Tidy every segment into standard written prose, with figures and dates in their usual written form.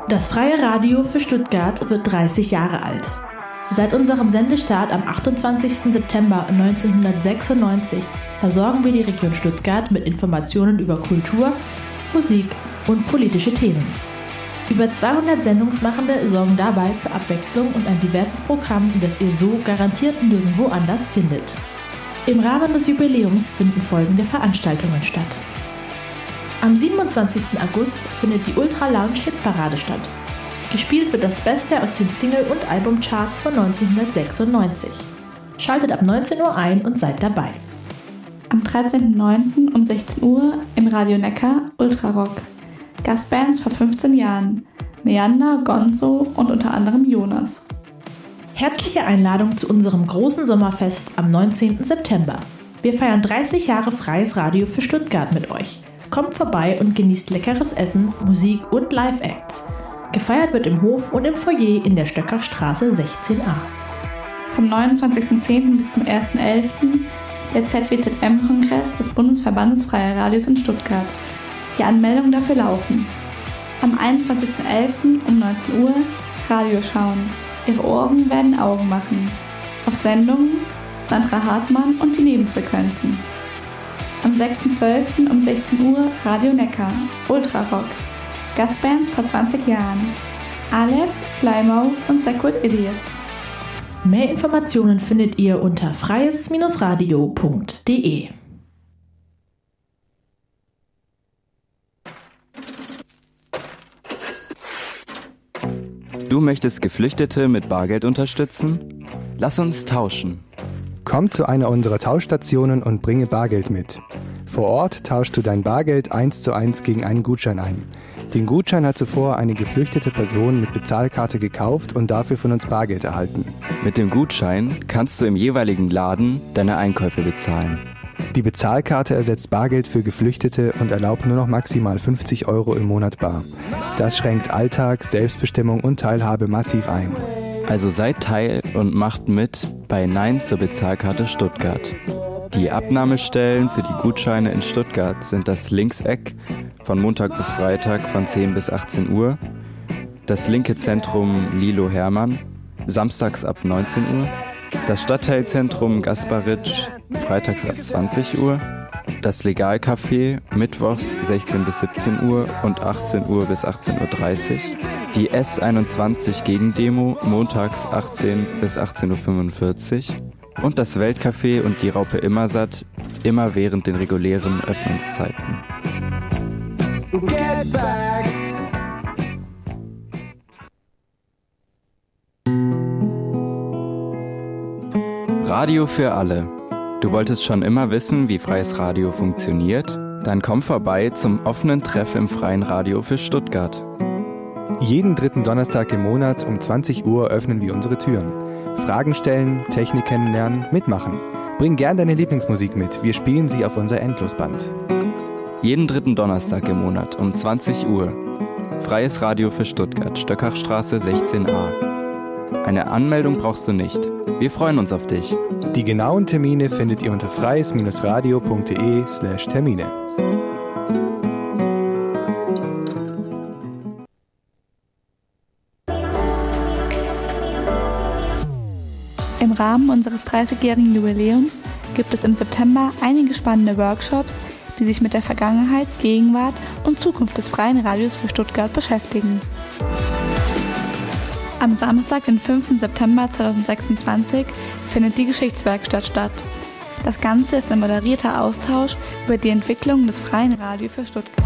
Das Freie Radio für Stuttgart wird 30 Jahre alt. Seit unserem Sendestart am 28. September 1996 versorgen wir die Region Stuttgart mit Informationen über Kultur, Musik und politische Themen. Über 200 Sendungsmachende sorgen dabei für Abwechslung und ein diverses Programm, das ihr so garantiert nirgendwo anders findet. Im Rahmen des Jubiläums finden folgende Veranstaltungen statt. Am 27. August findet die Ultra Lounge Hitparade statt. Gespielt wird das Beste aus den Single- und Albumcharts von 1996. Schaltet ab 19 Uhr ein und seid dabei. Am 13.09. um 16 Uhr im Radio Neckar Ultra Rock. Gastbands vor 15 Jahren. Meander, Gonzo und unter anderem Jonas. Herzliche Einladung zu unserem großen Sommerfest am 19. September. Wir feiern 30 Jahre freies Radio für Stuttgart mit euch. Kommt vorbei und genießt leckeres Essen, Musik und Live-Acts. Gefeiert wird im Hof und im Foyer in der Stöckerstraße 16a. Vom 29.10. bis zum 1.11. der ZWZM-Kongress des Bundesverbandes Freier Radios in Stuttgart. Die Anmeldungen dafür laufen. Am 21.11. um 19 Uhr Radio schauen. Ihre Ohren werden Augen machen. Auf Sendungen Sandra Hartmann und die Nebenfrequenzen. Am 6.12. um 16 Uhr Radio Neckar Ultra Rock. Gastbands vor 20 Jahren. Aleph, Flymau und Sacred Idiots. Mehr Informationen findet ihr unter freies-radio.de. Du möchtest Geflüchtete mit Bargeld unterstützen? Lass uns tauschen. Komm zu einer unserer Tauschstationen und bringe Bargeld mit. Vor Ort tauschst du dein Bargeld 1:1 gegen einen Gutschein ein. Den Gutschein hat zuvor eine geflüchtete Person mit Bezahlkarte gekauft und dafür von uns Bargeld erhalten. Mit dem Gutschein kannst du im jeweiligen Laden deine Einkäufe bezahlen. Die Bezahlkarte ersetzt Bargeld für Geflüchtete und erlaubt nur noch maximal 50 € im Monat bar. Das schränkt Alltag, Selbstbestimmung und Teilhabe massiv ein. Also seid Teil und macht mit bei Nein zur Bezahlkarte Stuttgart. Die Abnahmestellen für die Gutscheine in Stuttgart sind das Linkseck von Montag bis Freitag von 10 bis 18 Uhr, das linke Zentrum Lilo Hermann, samstags ab 19 Uhr, das Stadtteilzentrum Gasparitsch, freitags ab 20 Uhr, das Legalcafé, mittwochs 16 bis 17 Uhr und 18 Uhr bis 18.30 Uhr, die S21 Gegendemo, montags 18 bis 18.45 Uhr und das Weltcafé und die Raupe Immersatt, immer während den regulären Öffnungszeiten. Get back. Radio für alle. Du wolltest schon immer wissen, wie freies Radio funktioniert? Dann komm vorbei zum offenen Treff im Freien Radio für Stuttgart. Jeden dritten Donnerstag im Monat um 20 Uhr öffnen wir unsere Türen. Fragen stellen, Technik kennenlernen, mitmachen. Bring gern deine Lieblingsmusik mit, wir spielen sie auf unser Endlosband. Jeden dritten Donnerstag im Monat um 20 Uhr. Freies Radio für Stuttgart, Stöckerstraße 16a. Eine Anmeldung brauchst du nicht. Wir freuen uns auf dich. Die genauen Termine findet ihr unter freies-radio.de/Termine. Im Rahmen unseres 30-jährigen Jubiläums gibt es im September einige spannende Workshops, die sich mit der Vergangenheit, Gegenwart und Zukunft des Freien Radios für Stuttgart beschäftigen. Am Samstag, den 5. September 2026, findet die Geschichtswerkstatt statt. Das Ganze ist ein moderierter Austausch über die Entwicklung des Freien Radios für Stuttgart.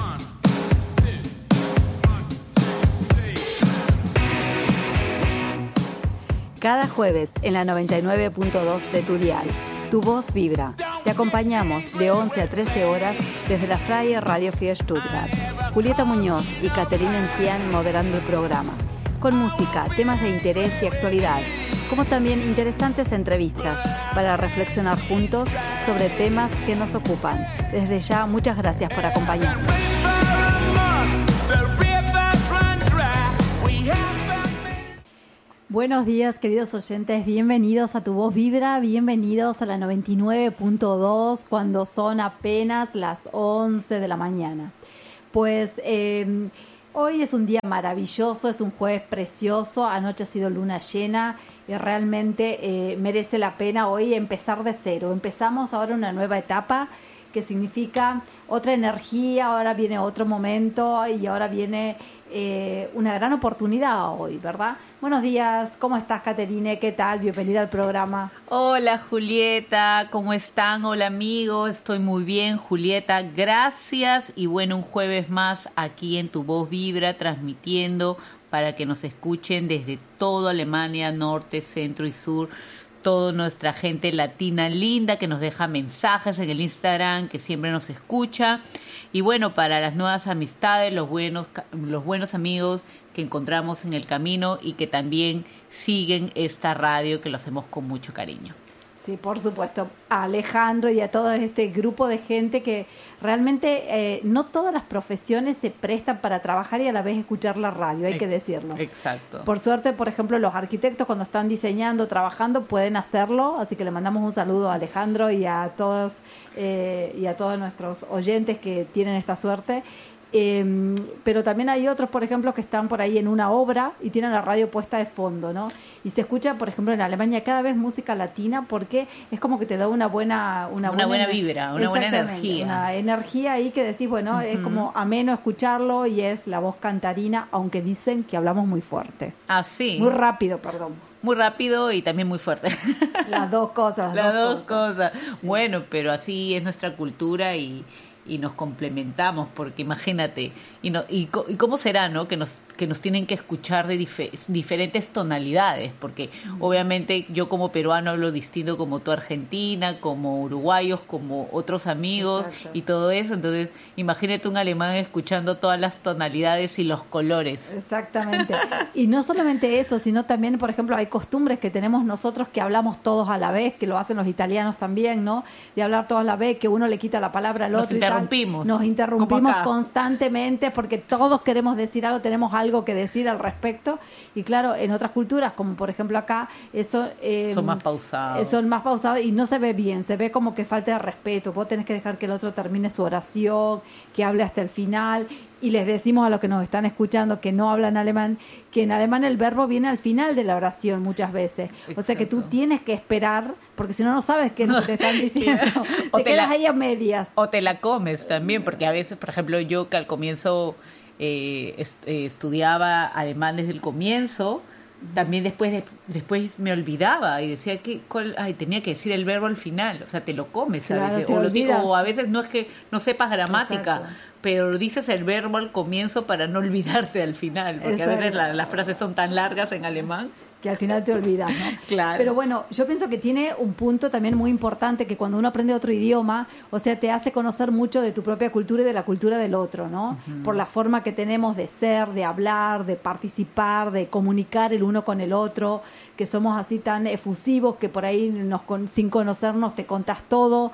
Cada jueves en la 99.2 de tu dial, tu voz vibra. Te acompañamos de 11 a 13 horas desde la Freie Radio für Stuttgart. Julieta Muñoz y Caterina Encián moderando el programa. Con música, temas de interés y actualidad, como también interesantes entrevistas para reflexionar juntos sobre temas que nos ocupan. Desde ya, muchas gracias por acompañarnos. Buenos días, queridos oyentes, bienvenidos a Tu Voz Vibra, bienvenidos a la 99.2 cuando son apenas las 11 de la mañana. Pues Hoy es un día maravilloso, es un jueves precioso, anoche ha sido luna llena y realmente merece la pena hoy empezar de cero. Empezamos ahora una nueva etapa que significa otra energía, ahora viene otro momento y ahora viene una gran oportunidad hoy, ¿verdad? Buenos días, ¿cómo estás, Caterine? ¿Qué tal? Bienvenida al programa. Hola, Julieta, ¿cómo están? Hola, amigos, estoy muy bien, Julieta, gracias. Y bueno, un jueves más aquí en Tu Voz Vibra, transmitiendo para que nos escuchen desde toda Alemania, norte, centro y sur, toda nuestra gente latina linda que nos deja mensajes en el Instagram, que siempre nos escucha. Y bueno, para las nuevas amistades, los buenos amigos que encontramos en el camino y que también siguen esta radio, que lo hacemos con mucho cariño. Sí, por supuesto, a Alejandro y a todo este grupo de gente que realmente no todas las profesiones se prestan para trabajar y a la vez escuchar la radio, hay que decirlo. Exacto. Por suerte, por ejemplo, los arquitectos cuando están diseñando, trabajando, pueden hacerlo, así que le mandamos un saludo a Alejandro y a todos nuestros oyentes que tienen esta suerte. Pero también hay otros, por ejemplo, que están por ahí en una obra y tienen la radio puesta de fondo, ¿no? Y se escucha, por ejemplo, en Alemania cada vez música latina porque es como que te da una buena vibra, una buena energía. Una energía ahí que decís, bueno, es como ameno escucharlo y es la voz cantarina, aunque dicen que hablamos muy fuerte. Ah, sí. Muy rápido, perdón. Muy rápido y también muy fuerte. Las dos cosas. Las dos cosas. Sí. Bueno, pero así es nuestra cultura y nos complementamos, porque imagínate, y cómo será, ¿no? Que nos tienen que escuchar de diferentes tonalidades, porque obviamente yo como peruano hablo distinto como tú argentina, como uruguayos, como otros amigos. Exacto. Y todo eso, entonces imagínate un alemán escuchando todas las tonalidades y los colores. Exactamente. Y no solamente eso, sino también, por ejemplo, hay costumbres que tenemos nosotros que hablamos todos a la vez, que lo hacen los italianos también, ¿no? De hablar todos a la vez, que uno le quita la palabra al otro. Nos interrumpimos constantemente porque todos queremos decir algo, tenemos algo que decir al respecto. Y claro, en otras culturas, como por ejemplo acá, eso son más pausados. Son más pausados y no se ve bien, se ve como que falta de respeto. Vos tenés que dejar que el otro termine su oración, que hable hasta el final. Y les decimos a los que nos están escuchando que no hablan alemán, que en alemán el verbo viene al final de la oración muchas veces. Exacto. O sea que tú tienes que esperar, porque si no, no sabes qué es lo que te están diciendo. Te quedas ahí a medias. O te la comes también, porque a veces, por ejemplo, yo que al comienzo estudiaba alemán desde el comienzo, también después me olvidaba y decía tenía que decir el verbo al final, o sea, te lo comes, claro, a veces, o a veces no es que no sepas gramática. Exacto. Pero dices el verbo al comienzo para no olvidarte al final, porque exacto. A veces las frases son tan largas en alemán que al final te olvidas, ¿no? Claro. Pero bueno, yo pienso que tiene un punto también muy importante, que cuando uno aprende otro idioma, o sea, te hace conocer mucho de tu propia cultura y de la cultura del otro, ¿no? Uh-huh. Por la forma que tenemos de ser, de hablar, de participar, de comunicar el uno con el otro, que somos así tan efusivos que por ahí sin conocernos te contás todo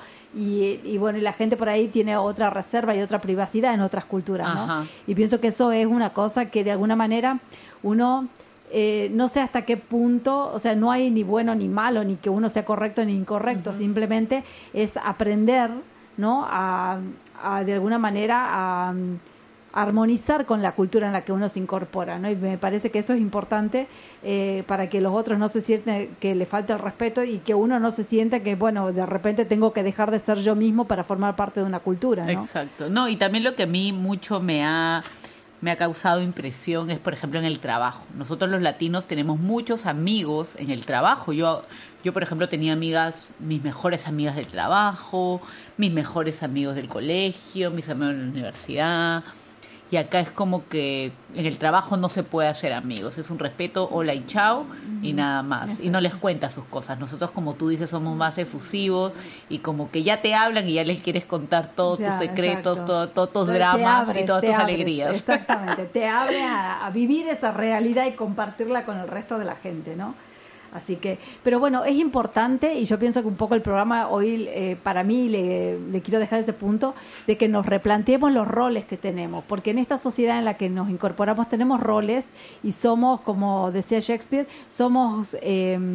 y bueno, y la gente por ahí tiene otra reserva y otra privacidad en otras culturas, ¿no? Uh-huh. Y pienso que eso es una cosa que de alguna manera uno... no sé hasta qué punto, o sea, no hay ni bueno ni malo, ni que uno sea correcto ni incorrecto, uh-huh. Simplemente es aprender, ¿no? A de alguna manera a armonizar con la cultura en la que uno se incorpora, ¿no? Y me parece que eso es importante para que los otros no se sientan que le falta el respeto y que uno no se sienta que, bueno, de repente tengo que dejar de ser yo mismo para formar parte de una cultura, ¿no? Exacto. No, y también lo que a mí mucho me ha causado impresión es, por ejemplo, en el trabajo. Nosotros los latinos tenemos muchos amigos en el trabajo. Yo por ejemplo, tenía mis mejores amigas del trabajo, mis mejores amigos del colegio, mis amigos de la universidad. Y acá es como que en el trabajo no se puede hacer amigos. Es un respeto, hola y chao, y nada más. Exacto. Y no les cuenta sus cosas. Nosotros, como tú dices, somos más efusivos y como que ya te hablan y ya les quieres contar todos tus secretos, todos tus dramas y todas tus alegrías. Exactamente. Te abre a vivir esa realidad y compartirla con el resto de la gente, ¿no? Así que, pero bueno, es importante y yo pienso que un poco el programa hoy para mí le quiero dejar ese punto de que nos replanteemos los roles que tenemos, porque en esta sociedad en la que nos incorporamos tenemos roles y somos, como decía Shakespeare, somos,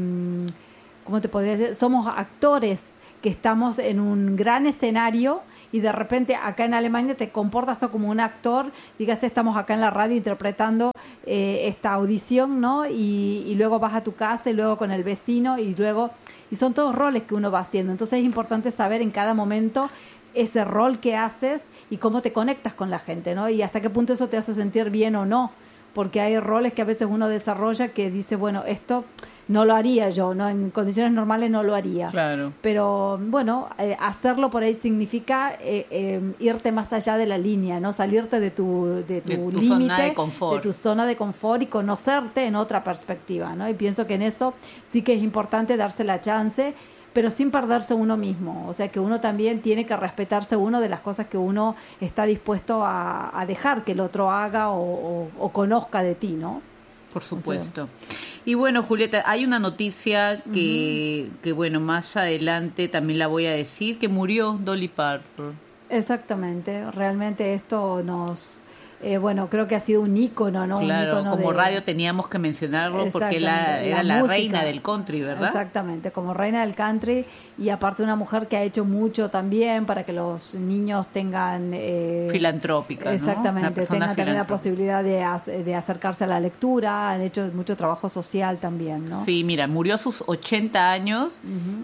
¿cómo te podría decir? Somos actores que estamos en un gran escenario y de repente acá en Alemania te comportas tú como un actor, dígase, estamos acá en la radio interpretando esta audición, ¿no? Y luego vas a tu casa y luego con el vecino y son todos roles que uno va haciendo. Entonces es importante saber en cada momento ese rol que haces y cómo te conectas con la gente, ¿no? Y hasta qué punto eso te hace sentir bien o no, porque hay roles que a veces uno desarrolla que dice, bueno, esto no lo haría yo, ¿no? En condiciones normales no lo haría. Claro. Pero, bueno, hacerlo por ahí significa irte más allá de la línea, ¿no? Salirte de tu límite, zona de confort. de tu zona de confort y conocerte en otra perspectiva, ¿no? Y pienso que en eso sí que es importante darse la chance, pero sin perderse uno mismo. O sea, que uno también tiene que respetarse uno de las cosas que uno está dispuesto a dejar que el otro haga o conozca de ti, ¿no? Por supuesto. Y bueno, Julieta, hay una noticia que bueno, más adelante también la voy a decir, que murió Dolly Parton. Exactamente. Realmente esto nos... bueno, creo que ha sido un ícono, ¿no? Claro, un ícono como radio teníamos que mencionarlo porque era la música. Reina del country, ¿verdad? Exactamente, como reina del country y aparte una mujer que ha hecho mucho también para que los niños tengan... filantrópica, ¿no? Exactamente, tengan también la posibilidad de acercarse a la lectura, han hecho mucho trabajo social también, ¿no? Sí, mira, murió a sus 80 años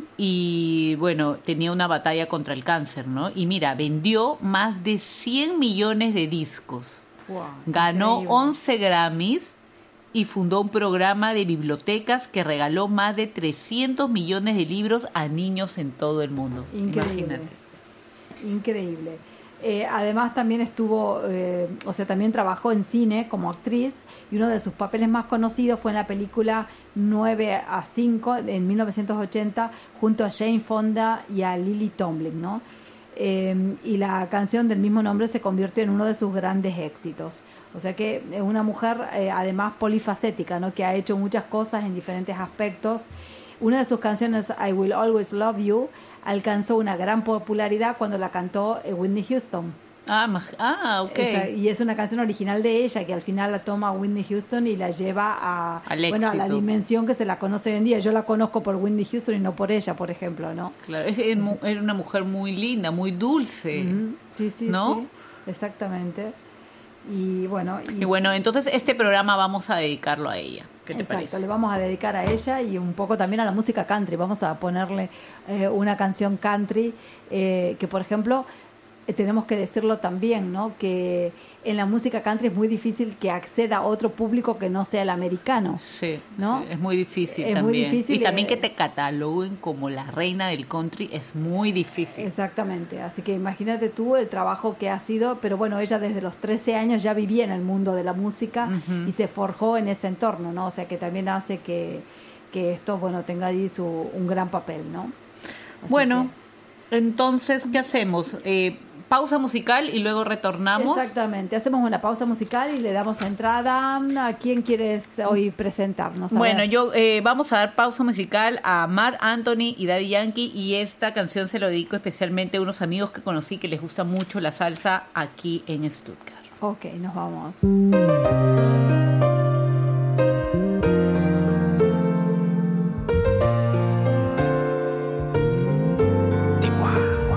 y bueno, tenía una batalla contra el cáncer, ¿no? Y mira, vendió más de 100 millones de discos. Wow, ganó increíble. 11 Grammys y fundó un programa de bibliotecas que regaló más de 300 millones de libros a niños en todo el mundo. Increíble. Imagínate. Increíble. Además también también trabajó en cine como actriz y uno de sus papeles más conocidos fue en la película 9-5 en 1980 junto a Jane Fonda y a Lily Tomlin, ¿no? Y la canción del mismo nombre se convirtió en uno de sus grandes éxitos. O sea que es una mujer además polifacética, ¿no? Que ha hecho muchas cosas en diferentes aspectos. Una de sus canciones, I Will Always Love You, alcanzó una gran popularidad cuando la cantó Whitney Houston. Ok. Y es una canción original de ella que al final la toma Whitney Houston y la lleva al a la éxito. dimensión que se la conoce hoy en día. Yo la conozco por Whitney Houston y no por ella, por ejemplo, ¿no? Claro, era una mujer muy linda, muy dulce. Sí, ¿no? sí, exactamente. Y bueno, entonces este programa vamos a dedicarlo a ella. ¿Qué te exacto, parece? le vamos a dedicar a ella y un poco también a la música country. Vamos a ponerle una canción country que, por ejemplo, tenemos que decirlo también, ¿no? Que en la música country es muy difícil que acceda a otro público que no sea el americano. Sí, ¿no? sí, es muy difícil Es también. muy difícil, y también que te cataloguen como la reina del country es muy difícil. Exactamente, así que imagínate tú el trabajo que ha sido, pero bueno, ella desde los 13 años ya vivía en el mundo de la música y se forjó en ese entorno, ¿no? O sea que también hace que esto, bueno, tenga ahí un gran papel, ¿no? Así bueno, entonces, ¿qué hacemos? Pausa musical y luego retornamos. Exactamente, hacemos una pausa musical y le damos entrada. ¿A quién quieres hoy presentarnos? Bueno, vamos a dar pausa musical a Marc Anthony y Daddy Yankee y esta canción se lo dedico especialmente a unos amigos que conocí que les gusta mucho la salsa aquí en Stuttgart. Ok, nos vamos.